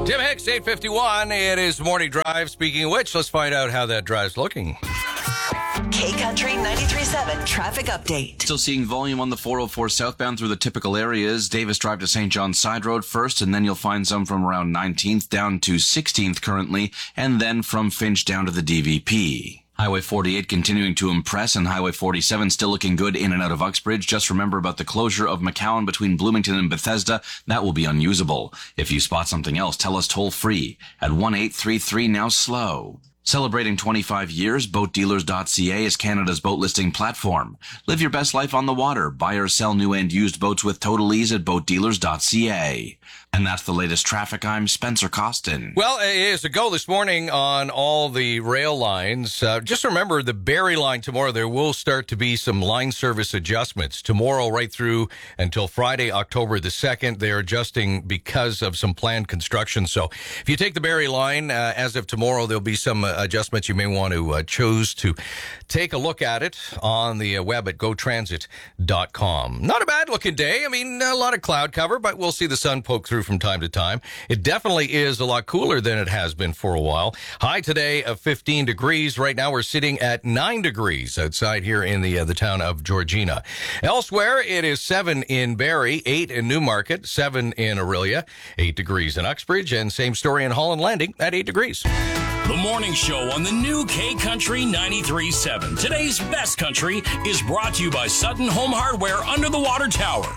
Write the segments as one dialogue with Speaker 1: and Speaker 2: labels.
Speaker 1: Tim Hicks, 8:51. It is Morning Drive. Speaking of which, let's find out how that drive's looking.
Speaker 2: K-Country 93.7 traffic update.
Speaker 3: Still seeing volume on the 404 southbound through the typical areas. Davis Drive to St. John's Side Road first, and then you'll find some from around 19th down to 16th currently, and then from Finch down to the DVP. Highway 48 continuing to impress, and Highway 47 still looking good in and out of Uxbridge. Just remember about the closure of McCowan between Bloomington and Bethesda. That will be unusable. If you spot something else, tell us toll free at 1-833 now slow. Celebrating 25 years, BoatDealers.ca is Canada's boat listing platform. Live your best life on the water. Buy or sell new and used boats with total ease at BoatDealers.ca. And that's the latest traffic. I'm Spencer Costin.
Speaker 1: Well, it is a go this morning on all the rail lines. Just remember the Barrie line tomorrow, there will start to be some line service adjustments. Tomorrow right through until Friday, October the 2nd, they're adjusting because of some planned construction. So if you take the Barrie line, as of tomorrow, there'll be some adjustments. You may want to choose to take a look at it on the web at gotransit.com. Not a bad looking day. I mean, a lot of cloud cover, but we'll see the sun poke through from time to time. It definitely is a lot cooler than it has been for a while. High today of 15 degrees. Right now we're sitting at 9 degrees outside here in the town of Georgina. Elsewhere, it is 7 in Barrie, 8 in Newmarket, 7 in Orillia, 8 degrees in Uxbridge, and same story in Holland Landing at 8 degrees.
Speaker 4: The morning show on the new K-Country 93.7. Today's best country is brought to you by Sutton Home Hardware under the water tower.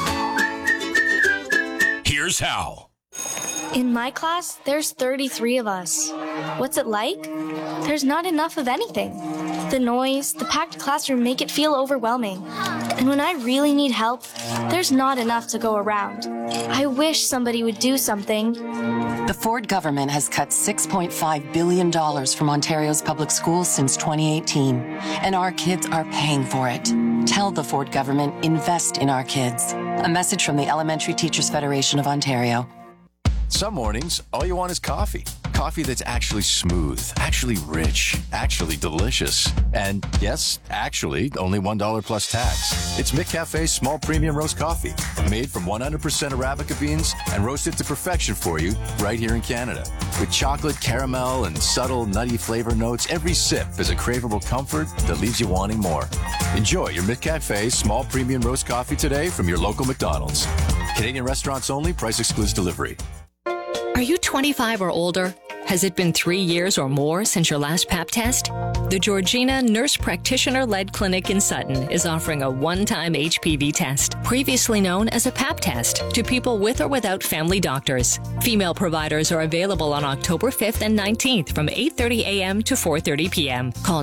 Speaker 4: Here's how.
Speaker 5: In my class, there's 33 of us. What's it like? There's not enough of anything. The noise, the packed classroom make it feel overwhelming. And when I really need help, there's not enough to go around. I wish somebody would do something.
Speaker 6: The Ford government has cut $6.5 billion from Ontario's public schools since 2018, and our kids are paying for it. Tell the Ford government, invest in our kids. A message from the Elementary Teachers Federation of Ontario.
Speaker 7: Some mornings, all you want is coffee. Coffee that's actually smooth, actually rich, actually delicious. And yes, actually, only $1 plus tax. It's McCafe's small premium roast coffee, made from 100% Arabica beans and roasted to perfection for you right here in Canada. With chocolate, caramel, and subtle nutty flavor notes, every sip is a craveable comfort that leaves you wanting more. Enjoy your McCafe small premium roast coffee today from your local McDonald's. Canadian restaurants only, price excludes delivery.
Speaker 8: Are you 25 or older? Has it been 3 years or more since your last pap test? The Georgina Nurse Practitioner-led clinic in Sutton is offering a one-time HPV test, previously known as a pap test, to people with or without family doctors. Female providers are available on October 5th and 19th from 8:30 a.m. to 4:30 p.m. Call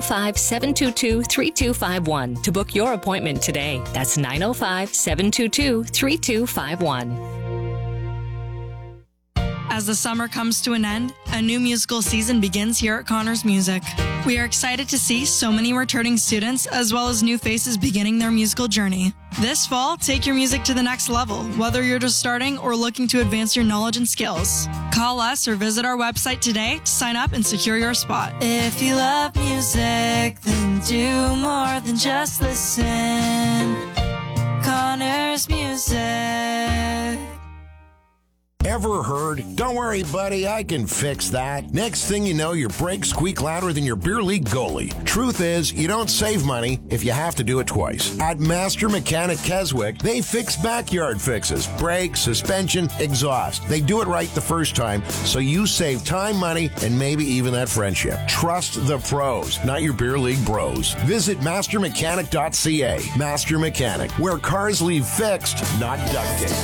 Speaker 8: 905-722-3251 to book your appointment today. That's 905-722-3251.
Speaker 9: As the summer comes to an end, a new musical season begins here at Connors Music. We are excited to see so many returning students as well as new faces beginning their musical journey. This fall, take your music to the next level, whether you're just starting or looking to advance your knowledge and skills. Call us or visit our website today to sign up and secure your spot. If you love music, then do more than just listen. Connors Music.
Speaker 10: Ever heard? Don't worry, buddy, I can fix that. Next thing you know, your brakes squeak louder than your beer league goalie. Truth is, you don't save money if you have to do it twice. At Master Mechanic Keswick, they fix backyard fixes, brakes, suspension, exhaust. They do it right the first time, so you save time, money, and maybe even that friendship. Trust the pros, not your beer league bros. Visit mastermechanic.ca. Master Mechanic, where cars leave fixed, not duct tape.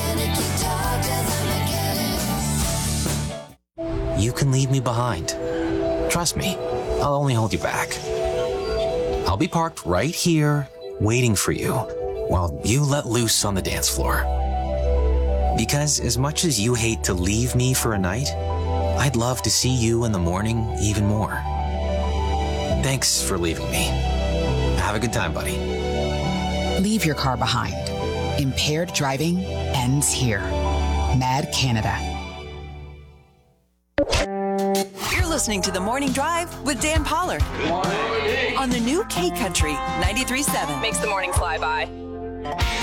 Speaker 11: You can leave me behind. Trust me, I'll only hold you back. I'll be parked right here, waiting for you, while you let loose on the dance floor. Because as much as you hate to leave me for a night, I'd love to see you in the morning even more. Thanks for leaving me. Have a good time, buddy.
Speaker 12: Leave your car behind. Impaired driving ends here. MAD Canada.
Speaker 2: You're listening to The Morning Drive with Dan Pollard. Good morning. On the new K-Country 93.7.
Speaker 13: Makes the morning fly by.